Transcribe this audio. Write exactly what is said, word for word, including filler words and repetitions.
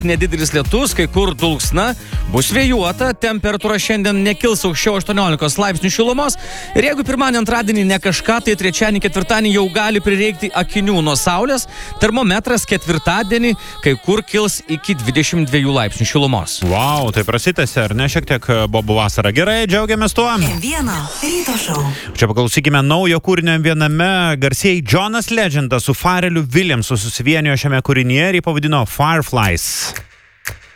Nedidelis lietus, kai kur dulksna, bus vėjuota, temperatūra šiandien nekils aukščiau aštuoniolikos laipsnių šilumos ir jeigu pirmadienį, antradienį ne kažką, tai trečiadienį, ketvirtadienį jau gali prireikti akinių nuo saulės, termometras ketvirtadienį kai kur kils iki dvidešimt dviejų laipsnių šilumos. Vau, tai prasitęsia, ar ne, šiek tiek bobų vasara. Gerai, džiaugiamės tuo. M vienas ryto šou. Čia paklausykime naujo kūrinio viename. Garsieji Jonas Legendas su Pharrellu Williamsu susivienijo šiame kūrinyje ir jį pavadino Fireflies.